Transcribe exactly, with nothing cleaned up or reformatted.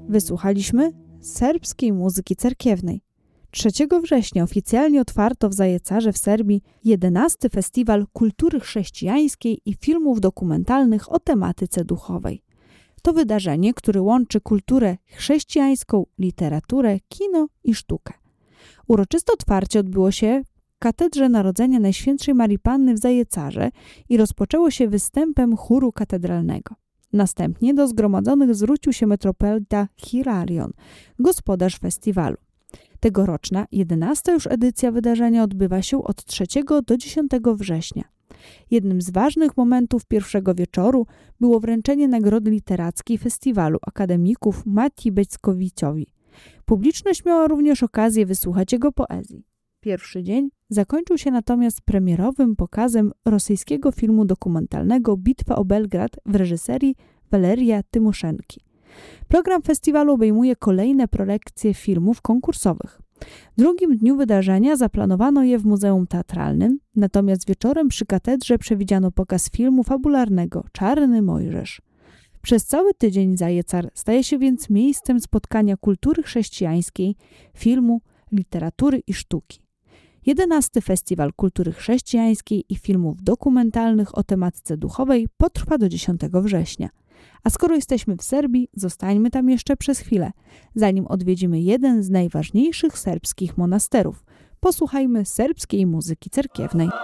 Wysłuchaliśmy serbskiej muzyki cerkiewnej. trzeciego września oficjalnie otwarto w Zajecarze w Serbii jedenasty Festiwal Kultury Chrześcijańskiej i Filmów Dokumentalnych o tematyce duchowej. To wydarzenie, które łączy kulturę chrześcijańską, literaturę, kino i sztukę. Uroczyste otwarcie odbyło się w Katedrze Narodzenia Najświętszej Marii Panny w Zajecarze i rozpoczęło się występem chóru katedralnego. Następnie do zgromadzonych zwrócił się metropolita Hilarion, gospodarz festiwalu. Tegoroczna, jedenasta już edycja wydarzenia odbywa się od trzeciego do dziesiątego września. Jednym z ważnych momentów pierwszego wieczoru było wręczenie nagrody literackiej festiwalu akademików Matii Beckowiczowi. Publiczność miała również okazję wysłuchać jego poezji. Pierwszy dzień zakończył się natomiast premierowym pokazem rosyjskiego filmu dokumentalnego Bitwa o Belgrad w reżyserii Waleria Tymoszenki. Program festiwalu obejmuje kolejne prelekcje filmów konkursowych. W drugim dniu wydarzenia zaplanowano je w Muzeum Teatralnym, natomiast wieczorem przy katedrze przewidziano pokaz filmu fabularnego Czarny Mojżesz. Przez cały tydzień Zajecar staje się więc miejscem spotkania kultury chrześcijańskiej, filmu, literatury i sztuki. jedenasty Festiwal Kultury Chrześcijańskiej i Filmów Dokumentalnych o tematyce duchowej potrwa do dziesiątego września. A skoro jesteśmy w Serbii, zostańmy tam jeszcze przez chwilę, zanim odwiedzimy jeden z najważniejszych serbskich monasterów. Posłuchajmy serbskiej muzyki cerkiewnej.